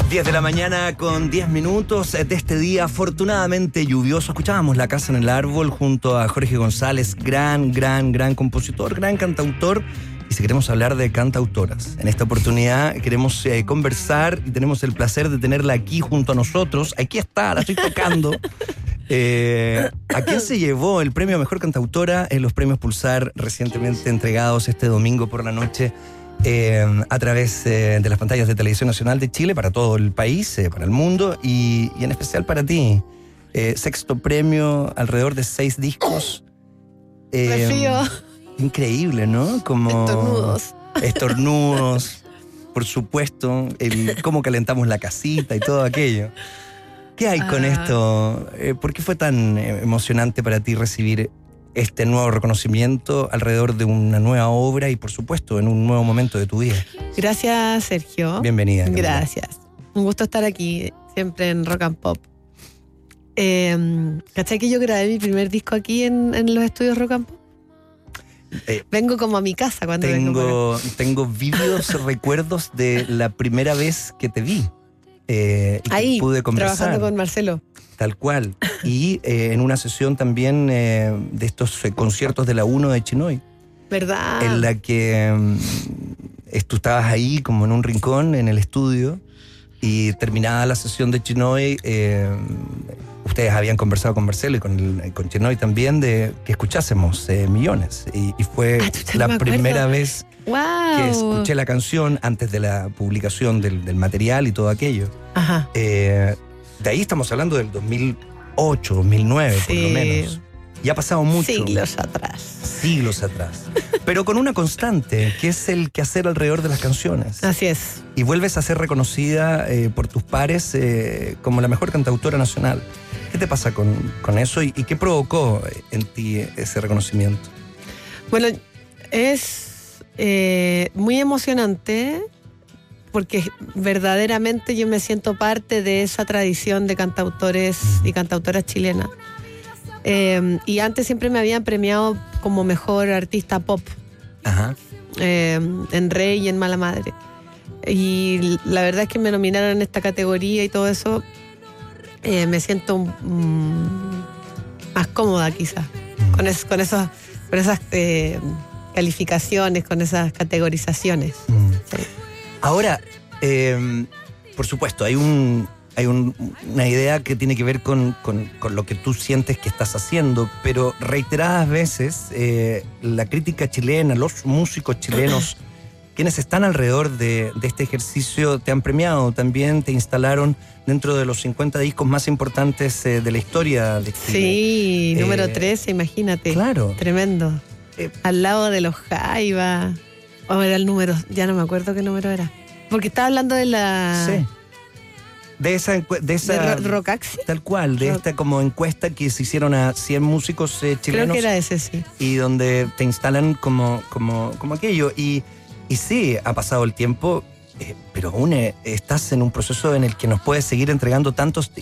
10 de la mañana con 10 minutos de este día afortunadamente lluvioso. Escuchábamos La Casa en el Árbol junto a Jorge González, gran compositor, gran cantautor. Y si queremos hablar de cantautoras, en esta oportunidad queremos conversar y tenemos el placer de tenerla aquí junto a nosotros. Aquí está, la estoy tocando. ¿A quién se llevó el premio a Mejor Cantautora en los premios Pulsar recientemente entregados este domingo por la noche? A través de las pantallas de Televisión Nacional de Chile para todo el país, para el mundo y en especial para ti. Sexto premio, alrededor de 6 discos. Frío. Increíble, ¿no? Como estornudos, por supuesto, cómo calentamos la casita y todo aquello. ¿Qué hay con esto? ¿Por qué fue tan emocionante para ti recibir este nuevo reconocimiento alrededor de una nueva obra y, por supuesto, en un nuevo momento de tu vida? Gracias, Sergio. Bienvenida. Gracias. Un gusto estar aquí, siempre en Rock and Pop. ¿Cachai que yo grabé mi primer disco aquí en los estudios Rock and Pop? Vengo como a mi casa cuando tengo vívidos recuerdos de la primera vez que te vi. Y ahí, que pude conversar. Trabajando con Marcelo. Tal cual. Y en una sesión también de estos conciertos de la 1 de Chinoy. ¿Verdad? En la que tú estabas ahí como en un rincón en el estudio y terminada la sesión de Chinoy, ustedes habían conversado con Marcelo y con Chinoy también de que escuchásemos Millones. Y fue la primera vez que escuché la canción antes de la publicación del material y todo aquello. Ajá. De ahí estamos hablando del 2008, 2009, sí, por lo menos. Y ha pasado mucho. Siglos atrás. Pero con una constante, que es el quehacer alrededor de las canciones. Así es. Y vuelves a ser reconocida por tus pares como la mejor cantautora nacional. ¿Qué te pasa con eso y qué provocó en ti ese reconocimiento? Bueno, es muy emocionante porque verdaderamente yo me siento parte de esa tradición de cantautores y cantautoras chilenas. Y antes siempre me habían premiado como mejor artista pop. Ajá. En Rey y en Mala Madre. Y la verdad es que me nominaron en esta categoría y todo eso. Me siento más cómoda quizás con esas calificaciones, con esas categorizaciones. Sí. Ahora, por supuesto, hay una idea que tiene que ver con lo que tú sientes que estás haciendo, pero reiteradas veces la crítica chilena, los músicos chilenos, quienes están alrededor de este ejercicio, te han premiado, también te instalaron dentro de los 50 discos más importantes de la historia de Chile. Sí, número 13, imagínate. Claro. Tremendo. Al lado de los Jaiba. O era el número, ya no me acuerdo qué número era. Porque estaba hablando de la... Sí. De esa ¿De Rocaxi? Tal cual, de esta como encuesta que se hicieron a 100 músicos chilenos. Creo que era ese, sí. Y donde te instalan como aquello. Y sí, ha pasado el tiempo, pero aún estás en un proceso en el que nos puedes seguir entregando tantos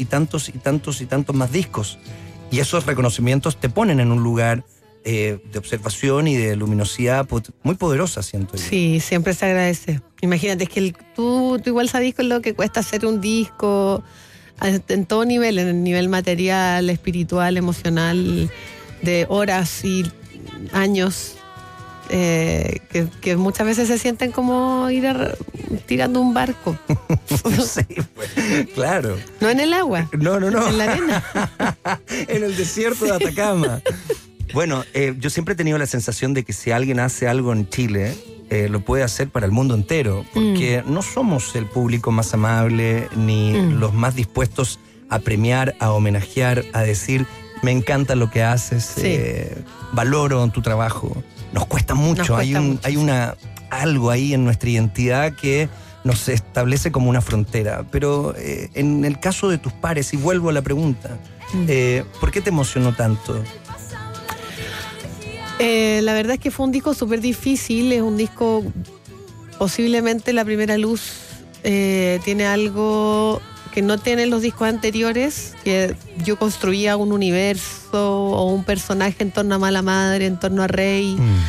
más discos. Y esos reconocimientos te ponen en un lugar de observación y de luminosidad muy poderosa, siento yo. Sí, siempre se agradece. Imagínate, es que tú igual sabes con lo que cuesta hacer un disco en todo nivel, en el nivel material, espiritual, emocional, de horas y años, que muchas veces se sienten como ir tirando un barco. Sí, pues, claro. No en el agua. No. En la arena. En el desierto de Atacama. Bueno, yo siempre he tenido la sensación de que si alguien hace algo en Chile, lo puede hacer para el mundo entero, porque no somos el público más amable ni los más dispuestos a premiar, a homenajear, a decir, me encanta lo que haces, sí. Valoro tu trabajo. Nos cuesta mucho, hay algo ahí en nuestra identidad que nos establece como una frontera. Pero en el caso de tus pares, y vuelvo a la pregunta, ¿por qué te emocionó tanto? La verdad es que fue un disco súper difícil, es un disco, posiblemente La Primera Luz tiene algo que no tienen los discos anteriores, que yo construía un universo o un personaje en torno a Mala Madre, en torno a Rey,